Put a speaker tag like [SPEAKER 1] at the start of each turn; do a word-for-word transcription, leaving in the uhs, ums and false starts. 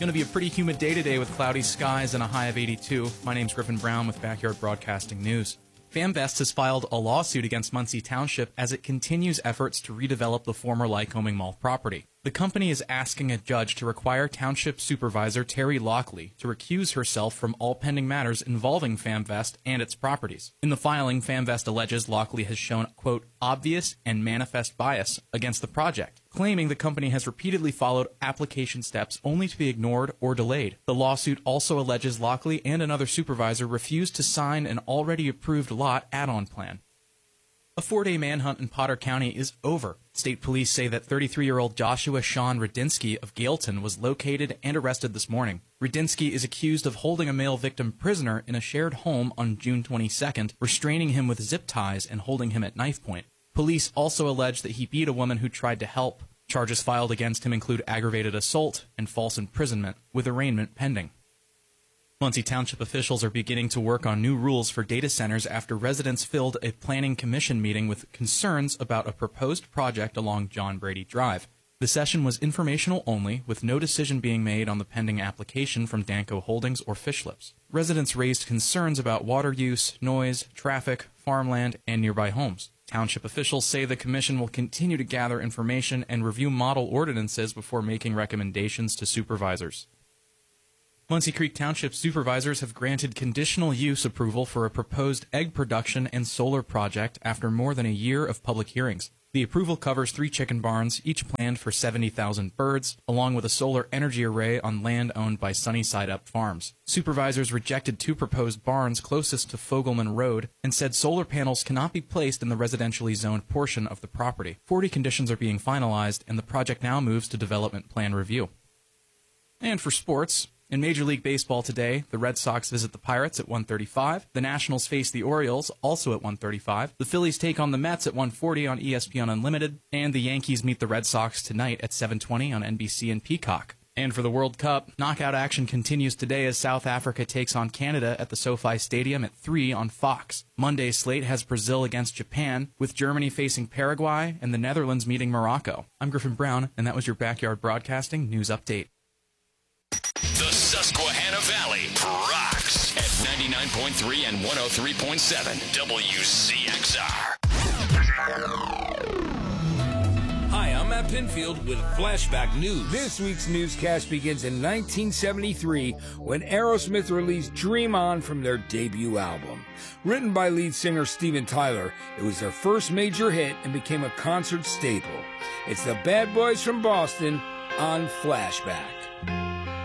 [SPEAKER 1] Going to be a pretty humid day today with cloudy skies and a high of eighty-two. My name's Griffin Brown with Backyard Broadcasting News. FamVest has filed a lawsuit against Muncie Township as it continues efforts to redevelop the former Lycoming Mall property. The company is asking a judge to require Township Supervisor Terry Lockley to recuse herself from all pending matters involving FamVest and its properties. In the filing, FamVest alleges Lockley has shown, quote, obvious and manifest bias against the project, claiming the company has repeatedly followed application steps only to be ignored or delayed. The lawsuit also alleges Lockley and another supervisor refused to sign an already approved lot add-on plan. A four-day manhunt in Potter County is over. State police say that thirty-three-year-old Joshua Sean Radinsky of Gailton was located and arrested this morning. Radinsky is accused of holding a male victim prisoner in a shared home on June twenty-second, restraining him with zip ties and holding him at knife point. Police also allege that he beat a woman who tried to help. Charges filed against him include aggravated assault and false imprisonment, with arraignment pending. Muncie Township officials are beginning to work on new rules for data centers after residents filled a planning commission meeting with concerns about a proposed project along John Brady Drive. The session was informational only, with no decision being made on the pending application from Danco Holdings or Fish Lips. Residents raised concerns about water use, noise, traffic, farmland, and nearby homes. Township officials say the commission will continue to gather information and review model ordinances before making recommendations to supervisors. Muncie Creek Township supervisors have granted conditional use approval for a proposed egg production and solar project after more than a year of public hearings. The approval covers three chicken barns, each planned for seventy thousand birds, along with a solar energy array on land owned by Sunnyside Up Farms. Supervisors rejected two proposed barns closest to Fogelman Road and said solar panels cannot be placed in the residentially zoned portion of the property. forty conditions are being finalized, and the project now moves to development plan review. And for sports, in Major League Baseball today, the Red Sox visit the Pirates at one thirty-five. The Nationals face the Orioles, also at one thirty-five. The Phillies take on the Mets at one forty on E S P N Unlimited. And the Yankees meet the Red Sox tonight at seven twenty on N B C and Peacock. And for the World Cup, knockout action continues today as South Africa takes on Canada at the SoFi Stadium at three on Fox. Monday's slate has Brazil against Japan, with Germany facing Paraguay and the Netherlands meeting Morocco. I'm Griffin Brown, and that was your Backyard Broadcasting News Update.
[SPEAKER 2] The Susquehanna Valley rocks at ninety-nine point three and one oh three point seven W C X R.
[SPEAKER 3] Hi, I'm Matt Pinfield with Flashback News.
[SPEAKER 4] This week's newscast begins in nineteen seventy-three when Aerosmith released Dream On from their debut album. Written by lead singer Steven Tyler, it was their first major hit and became a concert staple. It's the Bad Boys from Boston on Flashback.